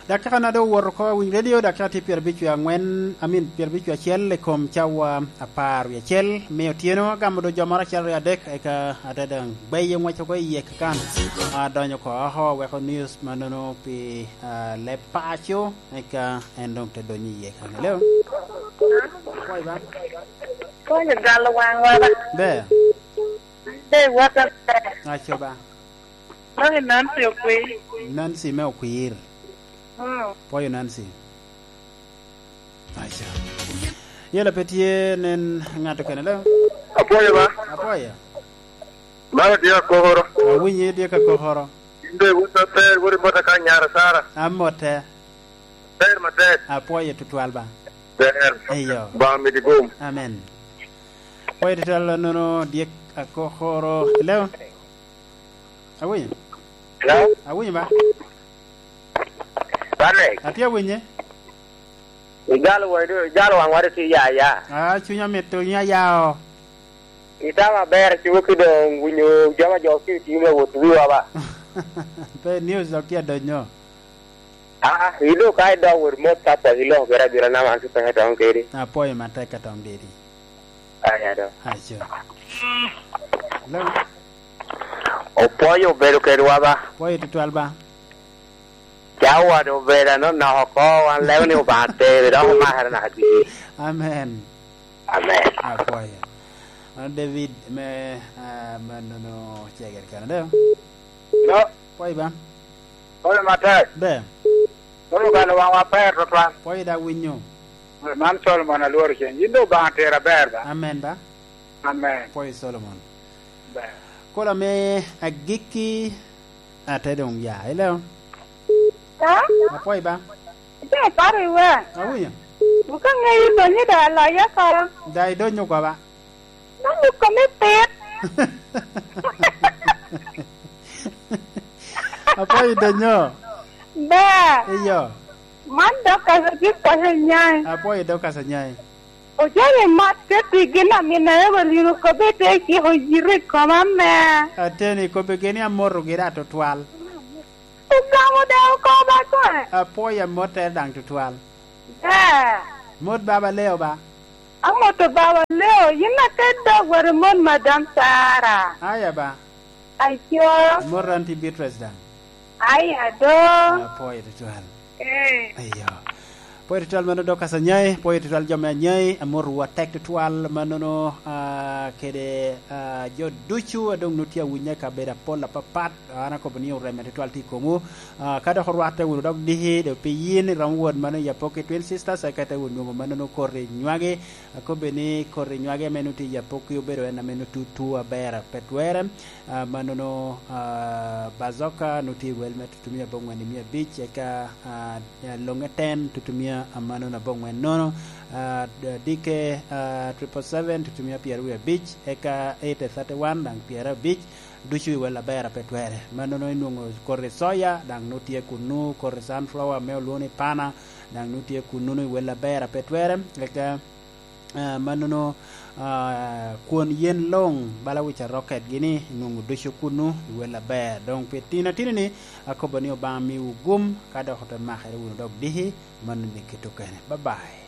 Dakika na do wor ko win radio dakika ti pier bichu angwen amin pier bichu achiel kom chawa apar ya chel me otieno gamdo jomara chel ya dek e ka adadang baye ngwacho ko yek kan adonyo ko ho we ko news manono pi le pacho e ka endong te donyi yek kan leo koi ba ko ni galo wang wa be wata acho ba no Nancy okwi Nancy me okwir Poyo Nancy. Aisha. Yela petie nen ngato kenelo. Apoya ba? Apoya. Mara dia kohoro. Winyi dia ka kohoro. Inde wuta ter wori mota ka nyara sara. Amote. Ter mate. Apoya tutwalba. Ter. Eyo. Ba mi di boom. Amen. Poyo tutwala nono dia ka kohoro. Leo. Awinyi. Hello. Awinyi ba? Bane. Atia winyi. Igalo wang wari ti ya. Chunya meto nya yao. Itama ber ti wuki do winyo jama jo ki ti me wutu wiwa ba. Pe news okia donyo. Hilo kai do wor mot ta ta hilo bera na man ta ta on keri. Apoya mateka tong diri. Aya do. Acho. Leo. Opoyo bero kerwa ba. Poyo tutwalba. Jawa do bera no na ko an lew ni ba te do ma har na di. Amen. Amen. Apoya. David me manono cheger Canada. No. Poy ba? Ole mate. Be. Ono galo wa per to plan. Poy da winyo. Man Solomon alor chen. Yindo ba te ra berba. Amen ba? Amen. Poy Solomon. Be. Kola me agiki atedong ya. Hello. Apoy ba? te pare wa Awunya. bukan ngai do ni da la ya ka Dai donyo ko ba? nanu ko me pet Apoy donyo. ba Iyo. man da ka ji ko nyai Apoy do kasanyai. o jare mat ke ti gina mi na e wali no ko be te ki ho jire ko mama Ateni ko begeni amoro girato twal. Kamu dah kau baca? Apoya mote dang tutwal. Dah. Mod baba leo ba? Aku tu bawa leo. Ina keda bermon Madam Sarah. Aya ba? Ayo. Moranti Beatrice dang. Ayah do. Poya tutwal. Ayo. Poya tutwal mano do kasanyai, poya tutwal jomya nyai, amor wa tek tutwal mano kede jo duchu adong nutia wunya ka beda pola papat ana ko bani ore me tutwal ti komu kada horwate wulu dog dihi de piyin ramwon mano ya poke twin sisters akata wunu mano korre nywage ko beni korre nywage menuti ya poke ubero na menutu tu abera petwere mano bazoka nuti welmet tutumia bongwani mia beach ka longeten tutumia amano na bongwen nono dike 777 tutumia Pierre Beach eka 831 dang Pierre Beach duchu wala bera petwere manono inungo korre soya dang nutie kunu korre sunflower meoluni pana dang nutie kunu wala bera petwere eka manono kuon yen long bala wicha rocket gini nungu duchu kunu wala bera donc petina tinini akobani obami ugum kada hotel mahere wuno dog dihi manu ni kitukene bye bye.